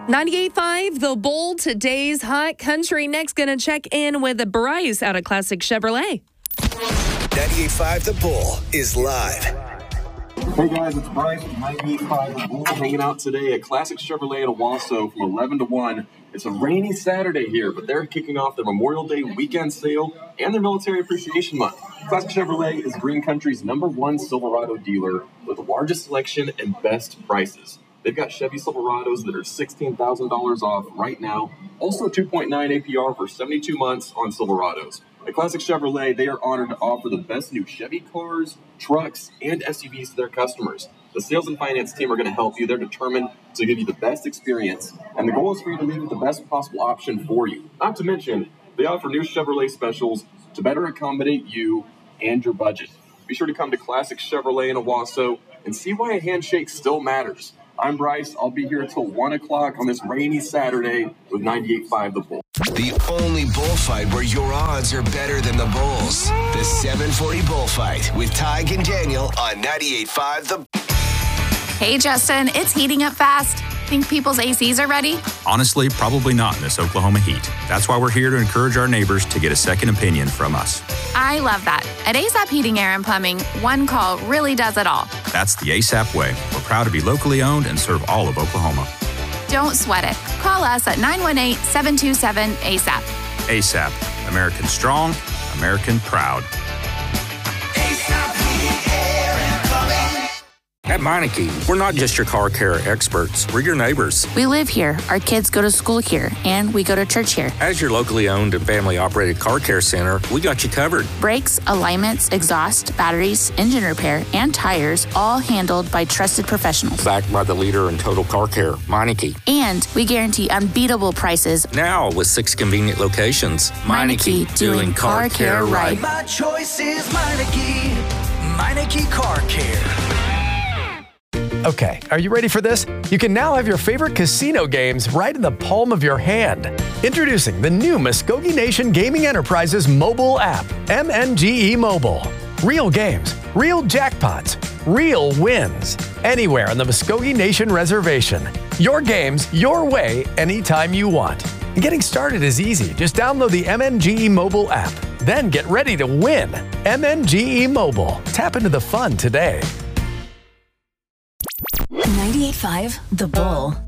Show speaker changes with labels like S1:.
S1: 98.5, The Bull, today's hot country. Next, going to check in with Bryce out of Classic Chevrolet.
S2: 98.5, The Bull is live.
S3: Hey guys, it's Bryce with 98.5 The Bull hanging out today at Classic Chevrolet in Owasso from 11 to 1. It's a rainy Saturday here, but they're kicking off their Memorial Day weekend sale and their Military Appreciation Month. Classic Chevrolet is Green Country's #1 Silverado dealer with the largest selection and best prices. They've got Chevy Silverados that are $16,000 off right now. Also 2.9 APR for 72 months on Silverados. At Classic Chevrolet, they are honored to offer the best new Chevy cars, trucks, and SUVs to their customers. The sales and finance team are going to help you. They're determined to give you the best experience, and the goal is for you to leave with the best possible option for you. Not to mention, they offer new Chevrolet specials to better accommodate you and your budget. Be sure to come to Classic Chevrolet in Owasso and see why a handshake still matters. I'm Bryce. I'll be here until 1 o'clock on this rainy Saturday with 98.5 The Bull.
S2: The only bullfight where your odds are better than the Bulls. The 740 Bullfight with Tig and Daniel on 98.5 The.
S4: Hey, Justin, it's heating up fast. Think people's ACs are ready?
S5: Honestly, probably not in this Oklahoma heat. That's why we're here to encourage our neighbors to get a second opinion from us.
S4: I love that. At ASAP Heating, Air, and Plumbing, one call really does it all.
S5: That's the ASAP way. We're proud to be locally owned and serve all of Oklahoma.
S4: Don't sweat it. Call us at 918-727-ASAP.
S5: ASAP. American strong, American proud.
S6: At Meineke, we're not just your car care experts, we're your neighbors.
S4: We live here, our kids go to school here, and we go to church here.
S6: As your locally owned and family-operated car care center, we got you covered.
S4: Brakes, alignments, exhaust, batteries, engine repair, and tires, all handled by trusted professionals.
S6: Backed by the leader in total car care, Meineke.
S4: And we guarantee unbeatable prices.
S6: Now with 6 convenient locations.
S4: Meineke, doing car care right.
S7: My choice is Meineke. Meineke Car Care.
S8: Okay, are you ready for this? You can now have your favorite casino games right in the palm of your hand. Introducing the new Muskogee Nation Gaming Enterprises mobile app, MNGE Mobile. Real games, real jackpots, real wins. Anywhere on the Muskogee Nation Reservation. Your games, your way, anytime you want. And getting started is easy. Just download the MNGE Mobile app. Then get ready to win. MNGE Mobile. Tap into the fun today.
S9: 98.5 The Bull.